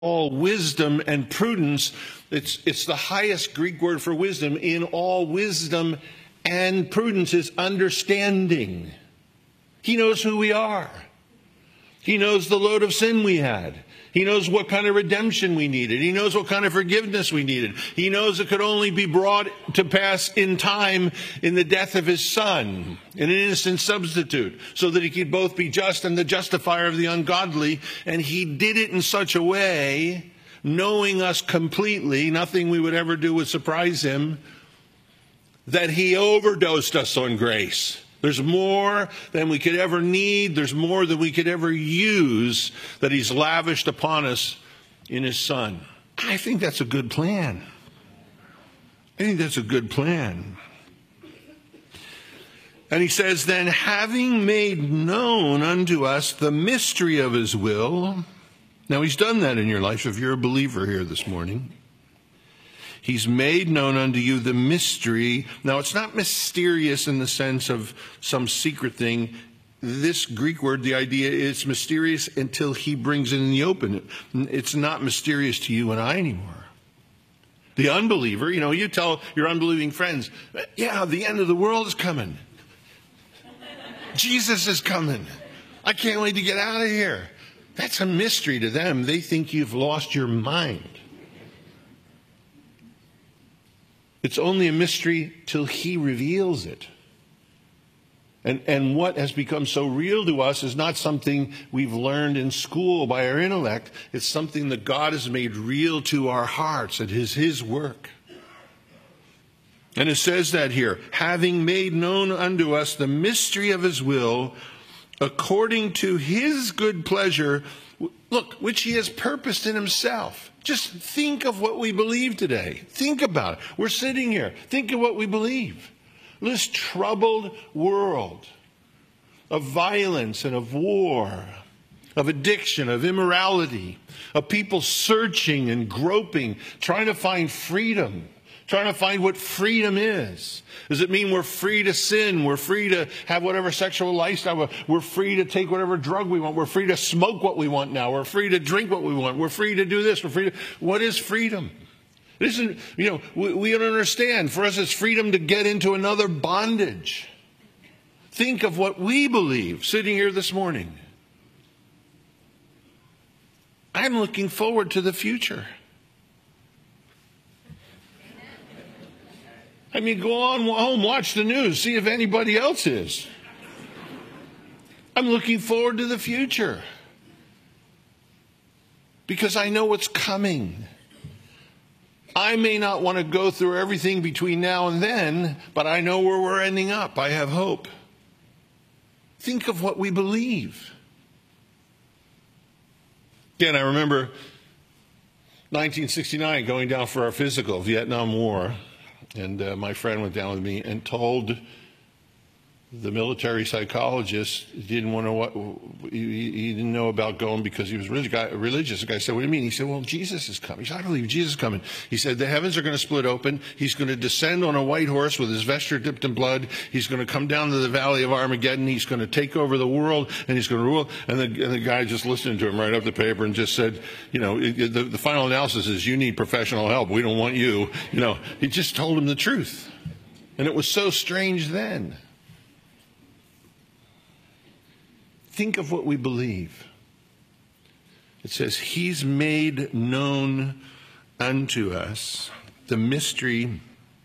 all wisdom and prudence. It's the highest Greek word for wisdom. In all wisdom and prudence is understanding. He knows who we are. He knows the load of sin we had. He knows what kind of redemption we needed. He knows what kind of forgiveness we needed. He knows it could only be brought to pass in time in the death of his Son, an innocent substitute, so that he could both be just and the justifier of the ungodly. And he did it in such a way, knowing us completely, nothing we would ever do would surprise him, that he overdosed us on grace. There's more than we could ever need. There's more than we could ever use that he's lavished upon us in his Son. I think that's a good plan. I think that's a good plan. And he says, then having made known unto us the mystery of his will. Now he's done that in your life if you're a believer here this morning. He's made known unto you the mystery. Now, it's not mysterious in the sense of some secret thing. This Greek word, the idea is mysterious until he brings it in the open. It's not mysterious to you and I anymore. The unbeliever, you tell your unbelieving friends, yeah, the end of the world is coming. Jesus is coming. I can't wait to get out of here. That's a mystery to them. They think you've lost your mind. It's only a mystery till he reveals it. And what has become so real to us is not something we've learned in school by our intellect. It's something that God has made real to our hearts. It is his work. And it says that here, having made known unto us the mystery of his will, according to his good pleasure, look, which he has purposed in himself. Just think of what we believe today. Think about it. We're sitting here. Think of what we believe. This troubled world of violence and of war, of addiction, of immorality, of people searching and groping, trying to find freedom, trying to find what freedom is. Does it mean we're free to sin? We're free to have whatever sexual lifestyle. We're free to take whatever drug we want. We're free to smoke what we want now. We're free to drink what we want. We're free to do this. What is freedom? It isn't, we don't understand. For us, it's freedom to get into another bondage. Think of what we believe sitting here this morning. I'm looking forward to the future. Go on home, watch the news, see if anybody else is. I'm looking forward to the future. Because I know what's coming. I may not want to go through everything between now and then, but I know where we're ending up. I have hope. Think of what we believe. Again, I remember 1969 going down for our physical, Vietnam War. And my friend went down with me and told the military psychologist he didn't know about going because he was religious. The guy said, what do you mean? He said, well, Jesus is coming. He said, I believe Jesus is coming. He said, the heavens are going to split open. He's going to descend on a white horse with his vesture dipped in blood. He's going to come down to the valley of Armageddon. He's going to take over the world and he's going to rule. And the guy just listened to him right up the paper and just said, the final analysis is you need professional help. We don't want you. He just told him the truth. And it was so strange then. Think of what we believe. It says, he's made known unto us the mystery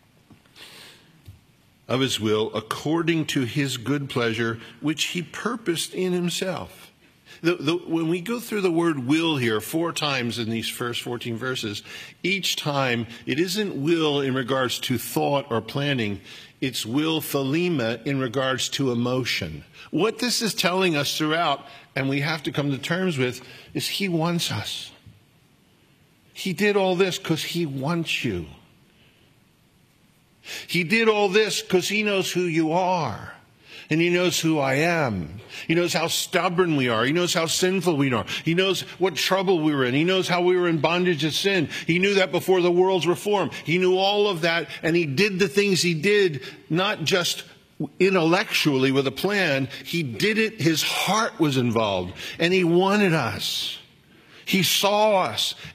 of his will according to his good pleasure, which he purposed in himself. When we go through the word will here 4 times in these first 14 verses, each time it isn't will in regards to thought or planning. It's will thelema in regards to emotion. What this is telling us throughout, and we have to come to terms with, is he wants us. He did all this because he wants you. He did all this because he knows who you are. And he knows who I am. He knows how stubborn we are. He knows how sinful we are. He knows what trouble we were in. He knows how we were in bondage of sin. He knew that before the world's reform. He knew all of that, and he did the things he did, not just intellectually with a plan. He did it. His heart was involved, and he wanted us. He saw us